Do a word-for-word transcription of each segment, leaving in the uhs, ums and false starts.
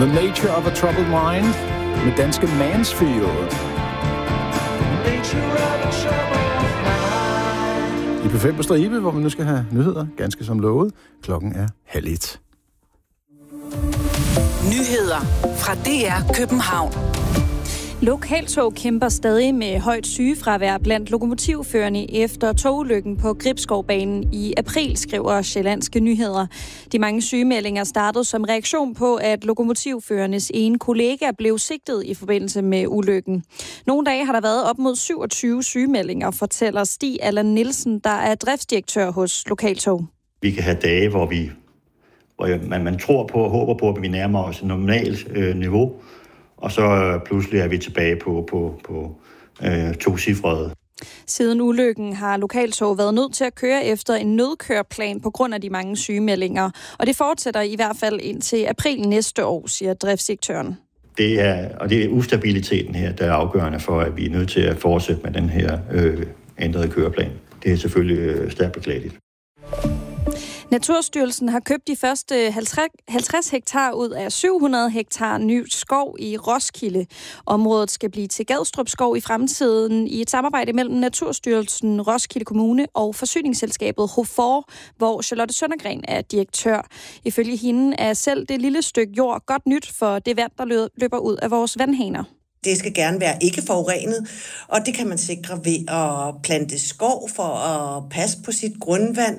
The Nature of a Troubled Mind med danske Mansfield. I P fem på stribe, hvor vi nu skal have nyheder, ganske som lovet. Klokken er halv et. Nyheder fra D R København. Lokaltog kæmper stadig med højt sygefravær blandt lokomotivførerne efter togulykken på Gribskovbanen i april, skriver Sjællandske Nyheder. De mange sygemeldinger startede som reaktion på, at lokomotivførernes ene kollega blev sigtet i forbindelse med ulykken. Nogle dage har der været op mod syvogtyve sygemeldinger, fortæller Stig Allan Nielsen, der er driftsdirektør hos Lokaltog. Vi kan have dage, hvor vi hvor man, man tror på og håber på, at vi nærmer os et normalt øh, niveau, og så pludselig er vi tilbage på, på, på øh, tocifrede. Siden ulykken har Lokaltog været nødt til at køre efter en nødkøreplan på grund af de mange sygemeldinger. Og det fortsætter i hvert fald indtil april næste år, siger driftsdirektøren. Det er, og det er ustabiliteten her, der er afgørende for, at vi er nødt til at fortsætte med den her øh, ændrede køreplan. Det er selvfølgelig øh, stærkt beklageligt. Naturstyrelsen har købt de første halvtreds hektar ud af syv hundrede hektar ny skov i Roskilde. Området skal blive til Gadstrup Skov i fremtiden i et samarbejde mellem Naturstyrelsen, Roskilde Kommune og forsyningsselskabet Hofor, hvor Charlotte Søndergren er direktør. Ifølge hende er selv det lille stykke jord godt nyt for det vand, der løber ud af vores vandhaner. Det skal gerne være ikke forurenet, og det kan man sikre ved at plante skov for at passe på sit grundvand,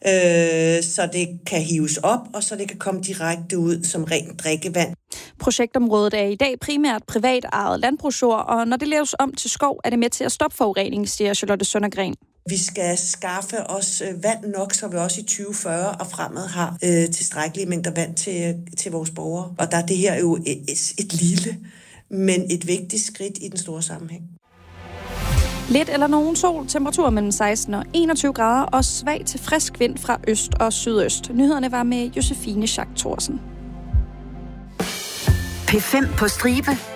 øh, så det kan hives op, og så det kan komme direkte ud som rent drikkevand. Projektområdet er i dag primært privat ejet landbrugsjord, og når det laves om til skov, er det med til at stoppe forurening, siger Charlotte Søndergren. Vi skal skaffe os vand nok, så vi også i tyve fyrre og fremad har øh, tilstrækkelige mængder vand til, til vores borgere. Og der er det her jo et, et, et lille, men et vigtigt skridt i den store sammenhæng. Lidt eller nogen sol, temperatur mellem seksten og enogtyve grader og svag til frisk vind fra øst og sydøst. Nyhederne var med Josefine Schack Thorsen. P fem på stribe.